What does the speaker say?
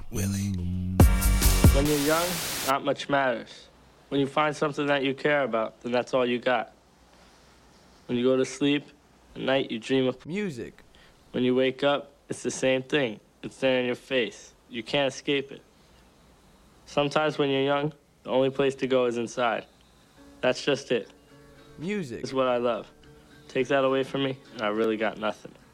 Willie. When you're young, not much matters. When you find something that you care about, then that's all you got. When you go to sleep, at night you dream of music. When you wake up, it's the same thing. It's there in your face. You can't escape it. Sometimes when you're young, the only place to go is inside. That's just it. Music It's what I love. Take that away from me, and I really got nothing.